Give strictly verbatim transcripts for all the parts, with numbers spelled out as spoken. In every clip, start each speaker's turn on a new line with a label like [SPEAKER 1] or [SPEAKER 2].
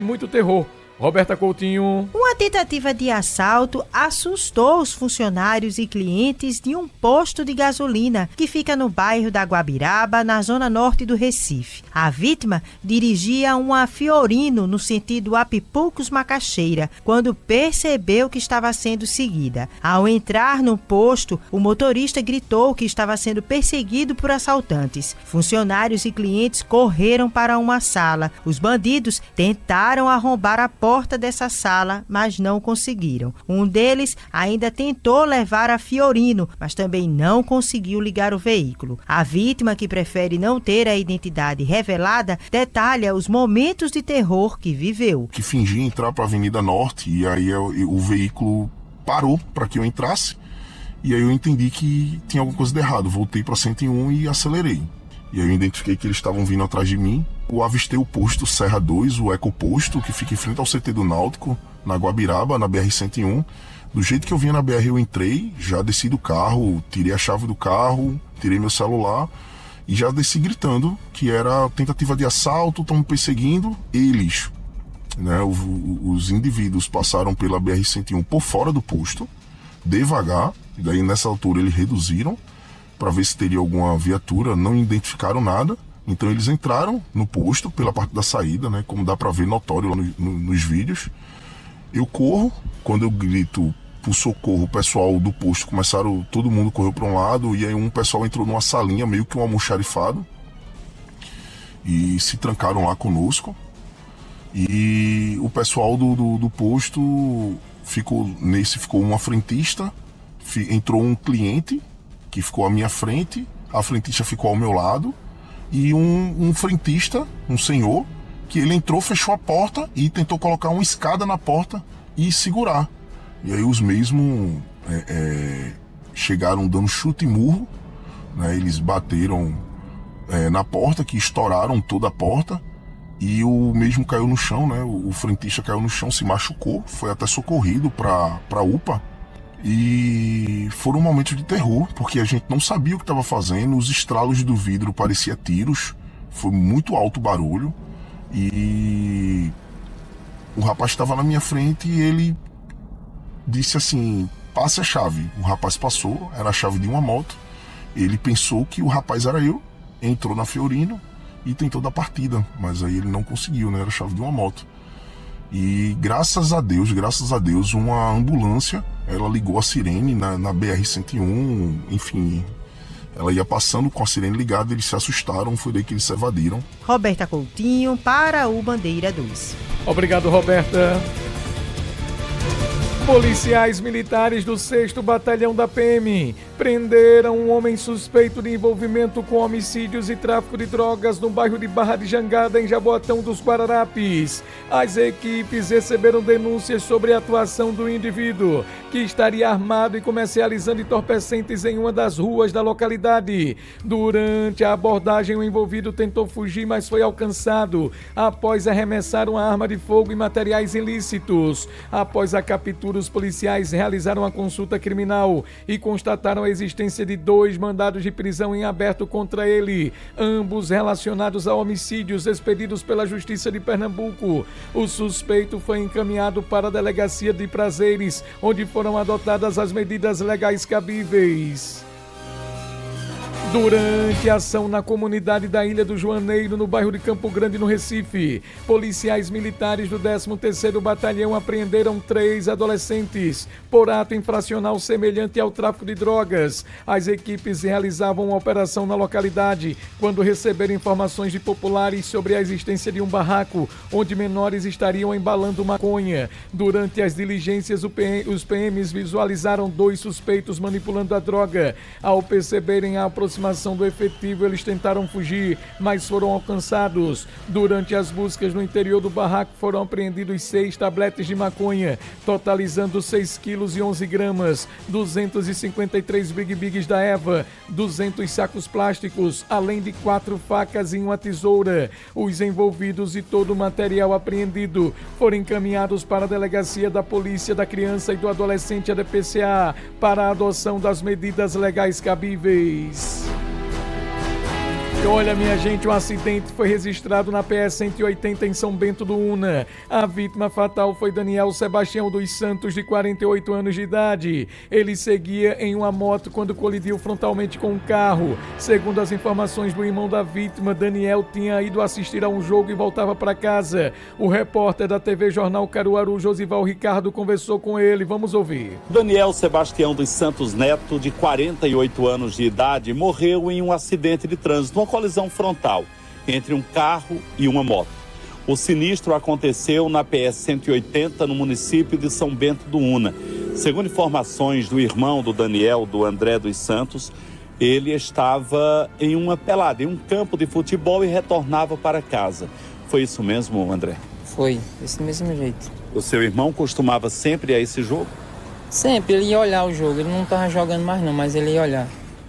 [SPEAKER 1] muito terror. Roberta Coutinho.
[SPEAKER 2] Uma tentativa de assalto assustou os funcionários e clientes de um posto de gasolina que fica no bairro da Guabiraba, na zona norte do Recife. A vítima dirigia uma Fiorino no sentido Apipucos-Macaxeira, quando percebeu que estava sendo seguida. Ao entrar no posto, o motorista gritou que estava sendo perseguido por assaltantes. Funcionários e clientes correram para uma sala. Os bandidos tentaram arrombar a porta porta dessa sala, mas não conseguiram. Um deles ainda tentou levar a Fiorino, mas também não conseguiu ligar o veículo. A vítima, que prefere não ter a identidade revelada, detalha os momentos de terror que viveu.
[SPEAKER 3] Que fingi entrar para a Avenida Norte e aí eu, eu, o veículo parou para que eu entrasse e aí eu entendi que tinha alguma coisa de errado. Voltei para cento e um e acelerei. E aí eu identifiquei que eles estavam vindo atrás de mim. Eu avistei o posto Serra dois, o ecoposto, que fica em frente ao C T do Náutico, na Guabiraba, na B R cento e um. Do jeito que eu vinha na B R, eu entrei, já desci do carro, tirei a chave do carro, tirei meu celular e já desci gritando que era tentativa de assalto, estão me perseguindo, eles. Né, os indivíduos passaram pela B R cento e um por fora do posto, devagar, e daí nessa altura eles reduziram para ver se teria alguma viatura, não identificaram nada, então eles entraram no posto pela parte da saída, né, como dá para ver notório lá no, no, nos vídeos. Eu corro, quando eu grito por socorro, o pessoal do posto começaram, todo mundo correu para um lado, e aí um pessoal entrou numa salinha, meio que um almoxarifado, e se trancaram lá conosco, e o pessoal do, do, do posto ficou, nesse ficou uma frentista, entrou um cliente, que ficou à minha frente, a frentista ficou ao meu lado, e um, um frentista, um senhor, que ele entrou, fechou a porta e tentou colocar uma escada na porta e segurar. E aí os mesmos é, é, chegaram dando chute e murro, né? Eles bateram é, na porta, que estouraram toda a porta, e o mesmo caiu no chão, né? O, o frentista caiu no chão, se machucou, foi até socorrido para a U P A. E foram momentos de terror, porque a gente não sabia o que estava fazendo, os estralos do vidro pareciam tiros, foi muito alto o barulho, e o rapaz estava na minha frente e ele disse assim, passe a chave. O rapaz passou, era a chave de uma moto, ele pensou que o rapaz era eu, entrou na Fiorino e tentou dar partida, mas aí ele não conseguiu, né? Era a chave de uma moto. E graças a Deus, graças a Deus, uma ambulância, ela ligou a sirene na, na B R cento e um, enfim, ela ia passando com a sirene ligada, eles se assustaram, foi daí que eles se evadiram.
[SPEAKER 2] Roberta Coutinho para o Bandeira dois.
[SPEAKER 1] Obrigado, Roberta. Policiais militares do sexto Batalhão da P M prenderam um homem suspeito de envolvimento com homicídios e tráfico de drogas no bairro de Barra de Jangada, em Jaboatão dos Guararapes. As equipes receberam denúncias sobre a atuação do indivíduo, que estaria armado e comercializando entorpecentes em uma das ruas da localidade. Durante a abordagem, o envolvido tentou fugir, mas foi alcançado após arremessar uma arma de fogo e materiais ilícitos. Após a captura, os policiais realizaram a consulta criminal e constataram a existência de dois mandados de prisão em aberto contra ele, ambos relacionados a homicídios expedidos pela Justiça de Pernambuco. O suspeito foi encaminhado para a Delegacia de Prazeres, onde foram adotadas as medidas legais cabíveis. Durante a ação na comunidade da Ilha do Joaneiro, no bairro de Campo Grande, no Recife, policiais militares do décimo terceiro Batalhão apreenderam três adolescentes por ato infracional semelhante ao tráfico de drogas. As equipes realizavam uma operação na localidade quando receberam informações de populares sobre a existência de um barraco onde menores estariam embalando maconha. Durante as diligências, os P Ms visualizaram dois suspeitos manipulando a droga. Ao perceberem a aproximação do efetivo, eles tentaram fugir, mas foram alcançados. Durante as buscas no interior do barraco, foram apreendidos seis tabletes de maconha, totalizando seis quilos e onze gramas, duzentos e cinquenta e três Big Bigs da Eva, duzentos sacos plásticos, além de quatro facas e uma tesoura. Os envolvidos e todo o material apreendido foram encaminhados para a Delegacia da Polícia da Criança e do Adolescente, a D P C A, para a adoção das medidas legais cabíveis. E olha, minha gente, um acidente foi registrado na P S cento e oitenta em São Bento do Una. A vítima fatal foi Daniel Sebastião dos Santos, de quarenta e oito anos de idade. Ele seguia em uma moto quando colidiu frontalmente com um carro. Segundo as informações do irmão da vítima, Daniel tinha ido assistir a um jogo e voltava para casa. O repórter da T V Jornal Caruaru, Josival Ricardo, conversou com ele. Vamos ouvir.
[SPEAKER 4] Daniel Sebastião dos Santos Neto, de quarenta e oito anos de idade, morreu em um acidente de trânsito, uma colisão frontal entre um carro e uma moto. O sinistro aconteceu na P S cento e oitenta, no município de São Bento do Una. Segundo informações do irmão do Daniel, do André dos Santos, ele estava em uma pelada, em um campo de futebol, e retornava para casa. Foi isso mesmo, André?
[SPEAKER 5] Foi, desse mesmo jeito.
[SPEAKER 4] O seu irmão costumava sempre a esse jogo?
[SPEAKER 5] Sempre, ele ia olhar o jogo. Ele não estava jogando mais não, mas ele ia olhar.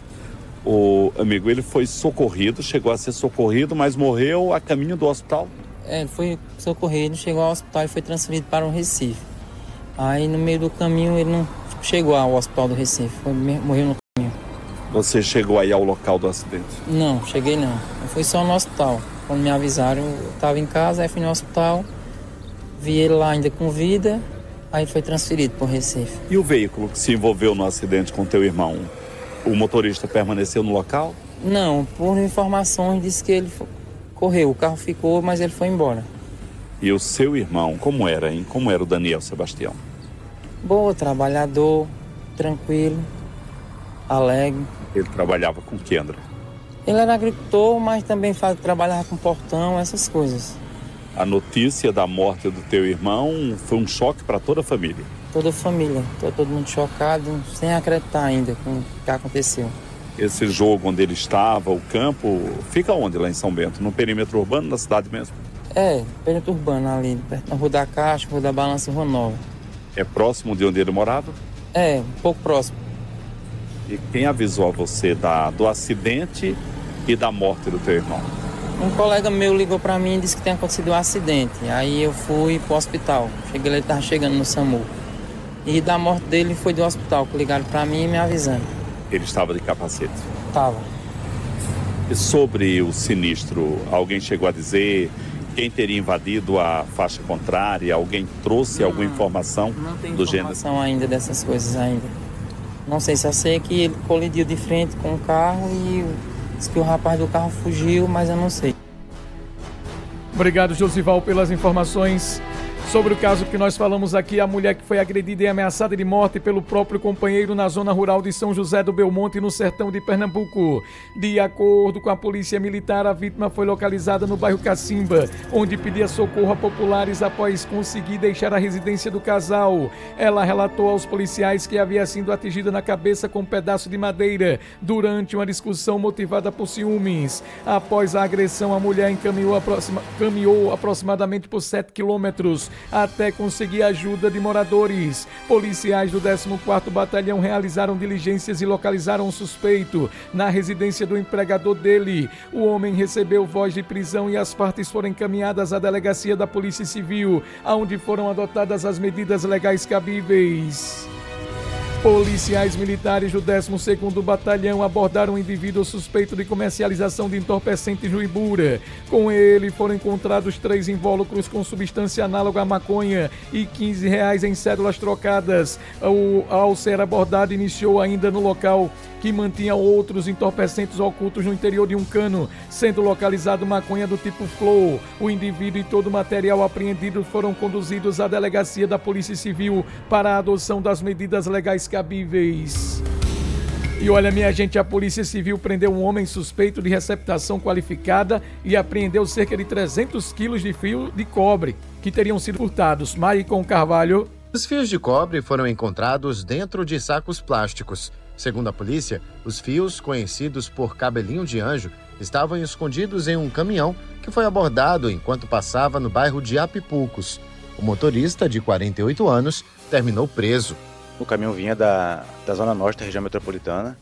[SPEAKER 4] O amigo, ele foi socorrido, chegou a ser socorrido, mas morreu a caminho do hospital?
[SPEAKER 5] É, ele foi socorrido, chegou ao hospital e foi transferido para o Recife. Aí no meio do caminho ele não chegou ao hospital do Recife, foi, morreu no caminho.
[SPEAKER 4] Você chegou aí ao local do acidente?
[SPEAKER 5] Não, cheguei não. Eu fui só no hospital. Quando me avisaram, eu estava em casa, aí fui no hospital, vi ele lá ainda com vida, aí foi transferido para o Recife.
[SPEAKER 4] E o veículo que se envolveu no acidente com teu irmão? O motorista permaneceu no local?
[SPEAKER 5] Não, por informações disse que ele correu, o carro ficou, mas ele foi embora.
[SPEAKER 4] E o seu irmão, como era, hein? Como era o Daniel Sebastião?
[SPEAKER 5] Boa, trabalhador, tranquilo, alegre.
[SPEAKER 4] Ele trabalhava com que, André?
[SPEAKER 5] Ele era agricultor, mas também faz, trabalhava com portão, essas coisas.
[SPEAKER 4] A notícia da morte do teu irmão foi um choque para toda a família?
[SPEAKER 5] Toda a família, todo, todo mundo chocado, sem acreditar ainda com o que aconteceu.
[SPEAKER 4] Esse jogo onde ele estava, o campo, fica onde lá em São Bento? No perímetro urbano da cidade mesmo?
[SPEAKER 5] É, perímetro urbano ali, perto da Rua da Caixa, Rua da Balança e Rua Nova.
[SPEAKER 4] É próximo de onde ele morava?
[SPEAKER 5] É, um pouco próximo.
[SPEAKER 4] E quem avisou a você da, do acidente e da morte do teu irmão?
[SPEAKER 5] Um colega meu ligou para mim e disse que tinha acontecido um acidente. Aí eu fui pro hospital. Cheguei, ele estava chegando no SAMU. E da morte dele foi do hospital, que ligaram para mim e me avisando.
[SPEAKER 4] Ele estava de capacete?
[SPEAKER 5] Tava.
[SPEAKER 4] E sobre o sinistro, alguém chegou a dizer quem teria invadido a faixa contrária? Alguém trouxe não, alguma informação do gênero? Não tem informação
[SPEAKER 5] ainda dessas coisas ainda. Não sei, só sei que ele colidiu de frente com o carro e disse que o rapaz do carro fugiu, mas eu não sei.
[SPEAKER 1] Obrigado, Josival, pelas informações. Sobre o caso que nós falamos aqui, a mulher que foi agredida e ameaçada de morte pelo próprio companheiro na zona rural de São José do Belmonte, no sertão de Pernambuco. De acordo com a polícia militar, a vítima foi localizada no bairro Cacimba, onde pedia socorro a populares após conseguir deixar a residência do casal. Ela relatou aos policiais que havia sido atingida na cabeça com um pedaço de madeira durante uma discussão motivada por ciúmes. Após a agressão, a mulher encaminhou aproxima, caminhou aproximadamente por sete quilômetros até conseguir ajuda de moradores. Policiais do décimo quarto Batalhão realizaram diligências e localizaram um suspeito na residência do empregador dele. O homem recebeu voz de prisão e as partes foram encaminhadas à delegacia da Polícia Civil, onde foram adotadas as medidas legais cabíveis. Policiais militares do décimo segundo Batalhão abordaram um indivíduo suspeito de comercialização de entorpecentes no Ibura. Com ele foram encontrados três invólucros com substância análoga à maconha e quinze reais em cédulas trocadas. O, ao ser abordado, iniciou ainda no local que mantinha outros entorpecentes ocultos no interior de um cano, sendo localizado maconha do tipo Flow. O indivíduo e todo o material apreendido foram conduzidos à delegacia da Polícia Civil para a adoção das medidas legais cabíveis. E olha, minha gente, a Polícia Civil prendeu um homem suspeito de receptação qualificada e apreendeu cerca de trezentos quilos de fio de cobre que teriam sido furtados. Maricon Carvalho.
[SPEAKER 6] Os fios de cobre foram encontrados dentro de sacos plásticos. Segundo a polícia, os fios, conhecidos por cabelinho de anjo, estavam escondidos em um caminhão que foi abordado enquanto passava no bairro de Apipucos. O motorista, de quarenta e oito anos, terminou preso.
[SPEAKER 7] O caminhão vinha da, da Zona Norte da região metropolitana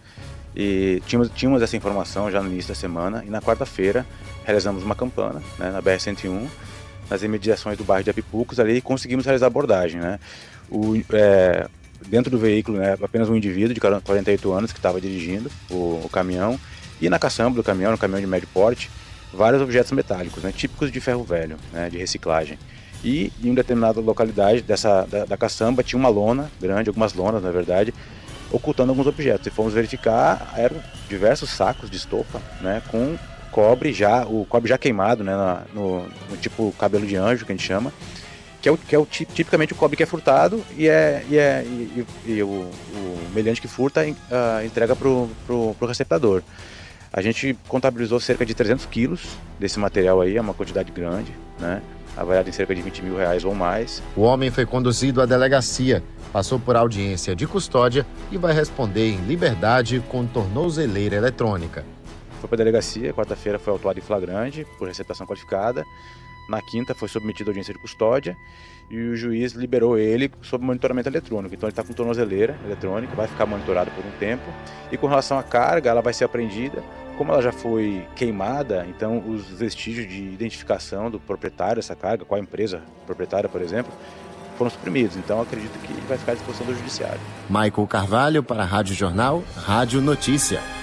[SPEAKER 7] e tínhamos, tínhamos essa informação já no início da semana, e na quarta-feira realizamos uma campana, né, na B R cento e um, nas imediações do bairro de Apipucos, ali, e conseguimos realizar a abordagem, né? O, é, dentro do veículo, né, apenas um indivíduo de quarenta e oito anos que estava dirigindo o, o caminhão, E na caçamba do caminhão, no caminhão de médio porte, vários objetos metálicos, né, típicos de ferro velho, né, de reciclagem. E em uma determinada localidade dessa, da, da caçamba tinha uma lona grande, algumas lonas na verdade, ocultando alguns objetos. E fomos verificar, eram diversos sacos de estopa, né, com cobre já, o cobre já queimado, né, na, no, no tipo cabelo de anjo que a gente chama, que é, o, que é o, tipicamente o cobre que é furtado e, é, e, é, e, e, e o, o meliante que furta uh, entrega para o receptador. A gente contabilizou cerca de trezentos quilos desse material aí, é uma quantidade grande, né? Avaliado em cerca de vinte mil reais ou mais.
[SPEAKER 6] O homem foi conduzido à delegacia, passou por audiência de custódia e vai responder em liberdade com tornozeleira eletrônica.
[SPEAKER 7] Foi para a delegacia, quarta-feira foi autuado em flagrante por receptação qualificada. Na quinta foi submetido à audiência de custódia e o juiz liberou ele sob monitoramento eletrônico. Então ele está com tornozeleira eletrônica, vai ficar monitorado por um tempo. E com relação à carga, ela vai ser apreendida. Como ela já foi queimada, então os vestígios de identificação do proprietário dessa carga, qual a empresa proprietária, por exemplo, foram suprimidos. Então acredito que vai ficar à disposição do judiciário.
[SPEAKER 6] Michael Carvalho para a Rádio Jornal, Rádio Notícia.